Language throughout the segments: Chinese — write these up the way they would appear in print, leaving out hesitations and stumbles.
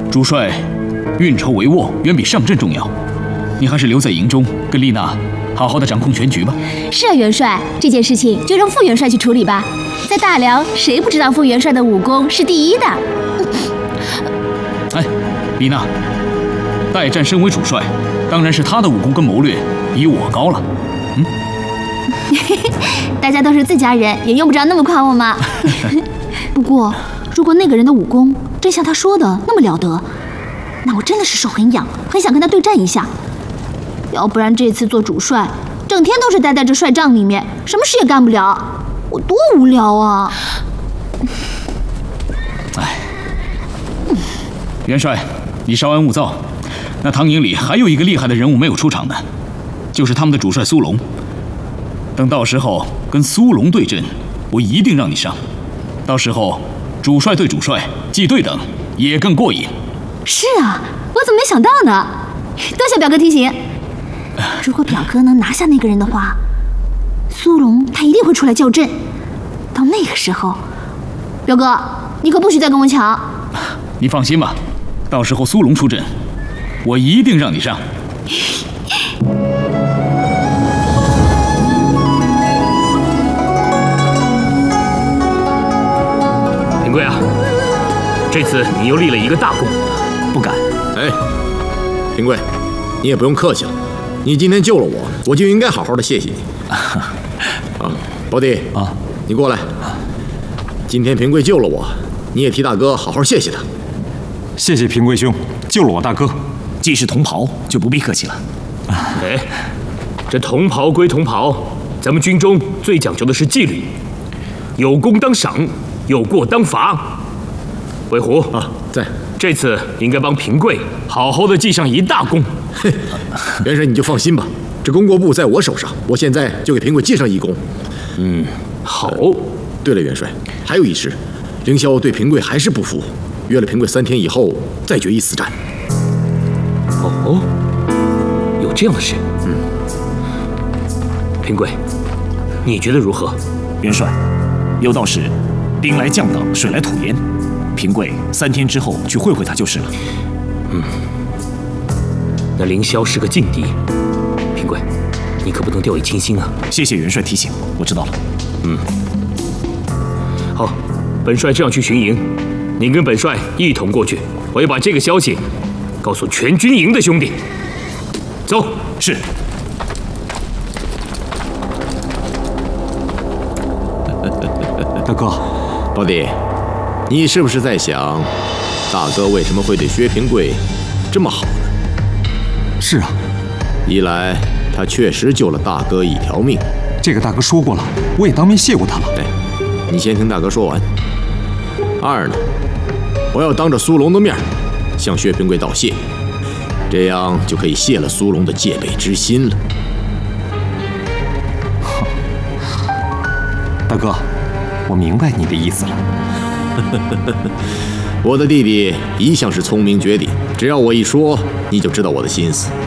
主帅运筹帷幄远比上阵重要，你还是留在营中跟丽娜好好的掌控全局吧。 是啊，元帅，这件事情就让副元帅去处理吧。在大辽，谁不知道副元帅的武功是第一的？ 哎，丽娜，代战身为主帅，当然是他的武功跟谋略比我高了。 大家都是自家人，也用不着那么夸我嘛。不过，如果那个人的武功真像他说的那么了得，那我真的是手很痒，很想跟他对战一下。要不然这次做主帅，整天都是待在这帅帐里面，什么事也干不了，我多无聊啊！ 哎，元帅，你稍安勿躁。那唐营里还有一个厉害的人物没有出场呢，就是他们的主帅苏龙。等到时候跟苏龙对阵，我一定让你上。到时候主帅对主帅，既对等也更过瘾。 是啊，我怎么没想到呢？多谢表哥提醒。如果表哥能拿下那个人的话，苏龙他一定会出来叫阵。到那个时候，表哥你可不许再跟我抢。 你放心吧，到时候苏龙出阵，我一定让你上。 平贵啊，这次你又立了一个大功。 不敢。 哎，平贵，你也不用客气了，你今天救了我，我就应该好好的谢谢你。啊，胞弟啊，你过来。今天平贵救了我，你也替大哥好好谢谢他。 谢谢平贵兄救了我大哥。 既是同袍，就不必客气了。 哎，这同袍归同袍，咱们军中最讲究的是纪律，有功当赏，有过当罚。魏虎啊，在。 这次应该帮平贵好好的记上一大功。 嘿，元帅你就放心吧，这功过簿在我手上，我现在就给平贵记上一功。 好。 对了，元帅，还有一事，凌霄对平贵还是不服，约了平贵3天以后再决一死战。 哦，有这样的事？平贵，你觉得如何？ 元帅，有道是兵来将挡，水来土掩。平贵3天之后去会会他就是了。 那凌霄是个劲敌，平贵，你可不能掉以轻心啊！ 谢谢元帅提醒，我知道了。 好，本帅这样去巡营，您跟本帅一同过去，我要把这个消息告诉全军营的兄弟。走。 是。 大哥， 胞弟，你是不是在想，大哥为什么会对薛平贵这么好呢？ 是啊， 一来他确实救了大哥一条命， 这个大哥说过了，我也当面谢过他了。 哎，你先听大哥说完。二呢，我要当着苏龙的面向薛平贵道谢，这样就可以泄了苏龙的戒备之心了。 大哥，我明白你的意思了。 我的弟弟一向是聪明绝顶，只要我一说，你就知道我的心思。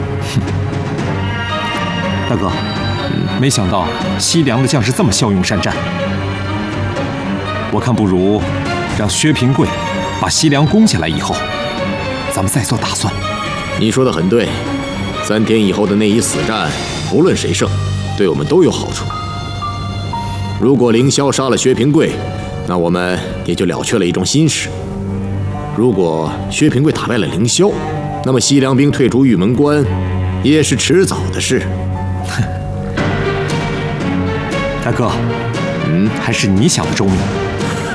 大哥，没想到西凉的将士这么骁勇善战，我看不如让薛平贵把西凉攻下来以后，咱们再做打算。 你说的很对，3天以后的那一死战，无论谁胜，对我们都有好处。如果凌霄杀了薛平贵，那我们也就了却了一桩心事。如果薛平贵打败了凌霄，那么西凉兵退出玉门关，也是迟早的事。 大哥，还是你想的周密。